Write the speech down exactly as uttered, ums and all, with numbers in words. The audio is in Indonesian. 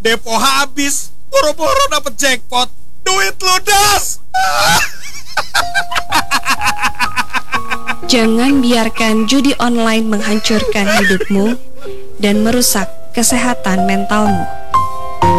depo habis, boro-boro dapet jackpot, duit ludes. Jangan biarkan judi online menghancurkan hidupmu dan merusak kesehatan mentalmu.